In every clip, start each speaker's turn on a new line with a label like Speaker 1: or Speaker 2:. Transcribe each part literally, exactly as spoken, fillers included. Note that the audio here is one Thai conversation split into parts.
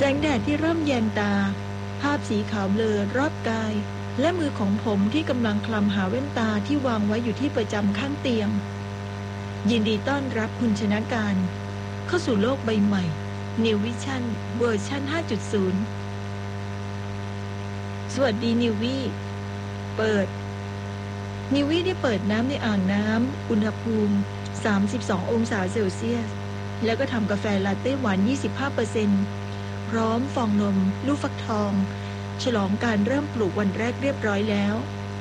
Speaker 1: งแดดที่เริ่มแยงตาภาพสีขาวเบลอรอบกายและมือของผมที่กำลังคลำหาแว่นตาที่วางไว้อยู่ที่ประจำข้างเตียงยินดีต้อนรับคุณชนะการเข้าสู่โลกใบใหม่ New Vision เวอร์ชัน ห้าจุดศูนย์ สวัสดีนิววี่เปิดนิววี่ได้เปิดน้ำในอ่างน้ำอุณหภูมิสามสิบสององศาเซลเซียสแล้วก็ทำกาแฟลาเต้หวาน ยี่สิบห้าเปอร์เซ็นต์ พร้อมฟองนมลูกฟักทองฉลองการเริ่มปลูกวันแรกเรียบร้อยแล้ว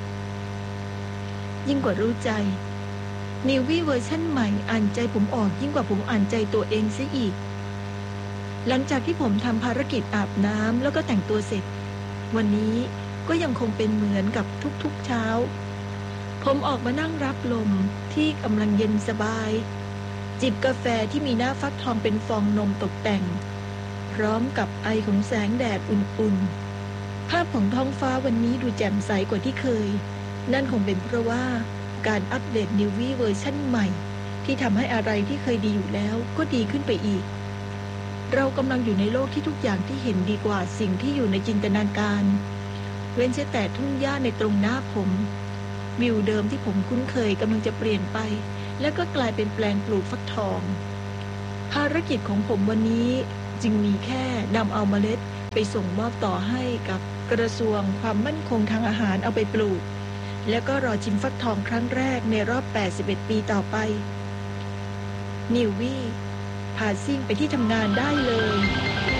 Speaker 1: ยิ่งกว่ารู้ใจนิววี่เวอร์ชั่นใหม่อ่านใจผมออกยิ่งกว่าผมอ่านใจตัวเองซะอีกหลังจากที่ผมทำภารกิจอาบน้ำแล้วก็แต่งตัวเสร็จวันนี้ก็ยังคงเป็นเหมือนกับทุกๆเช้าผมออกมานั่งรับลมที่กำลังเย็นสบายจิบกาแฟที่มีหน้าฟักทองเป็นฟองนมตกแต่งพร้อมกับไอของแสงแดดอุ่นๆภาพของท้องฟ้าวันนี้ดูแจ่มใสกว่าที่เคยนั่นคงเป็นเพราะว่าการอัปเดตนิววี่เวอร์ชั่นใหม่ที่ทำให้อะไรที่เคยดีอยู่แล้วก็ดีขึ้นไปอีกเรากำลังอยู่ในโลกที่ทุกอย่างที่เห็นดีกว่าสิ่งที่อยู่ในจินตนาการเว้นแต่ทุ่งหญ้าในตรงหน้าผมวิวเดิมที่ผมคุ้นเคยกำลังจะเปลี่ยนไปแล้วก็กลายเป็นแปลงปลูกฟักทองภารกิจของผมวันนี้จึงมีแค่นำเอาเมล็ดไปส่งมอบต่อให้กับกระทรวงความมั่นคงทางอาหารเอาไปปลูกแล้วก็รอชิมฟักทองครั้งแรกในรอบแปดสิบเอ็ดปีต่อไปนิววี่พาซิ่งไปที่ทำงานได้เลย